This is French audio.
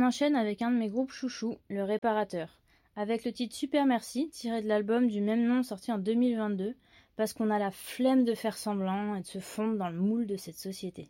on enchaîne avec un de mes groupes chouchous, Le Réparateur, avec le titre Super Merci, tiré de l'album du même nom sorti en 2022, parce qu'on a la flemme de faire semblant et de se fondre dans le moule de cette société.